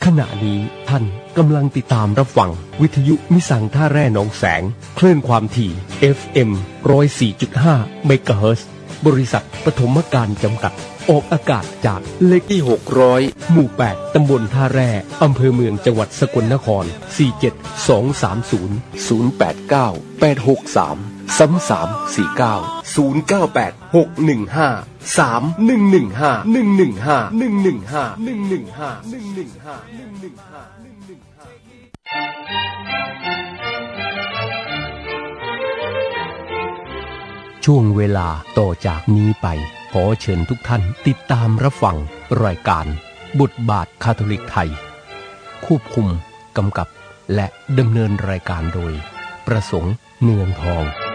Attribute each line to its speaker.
Speaker 1: ขณะนี้ท่านกำลังติดตามรับฟังวิทยุมิสังท่าแร่หนองแสงคลื่นความถี่ FM 104.5 เมกะเฮิรตซ์บริษัทปฐมการจำกัดออกอากาศจากเลขที่600หมู่8ตำบลท่าแร่อำเภอเมืองจังหวัดสกลนครช่วงเวลาต่อจากนี้ไปขอเชิญทุกท่านติดตามรับฟังรายการบทบาทคาทอลิกไทยควบคุมกำกับและดำเนินรายการโดยประสงค์เนืองทอง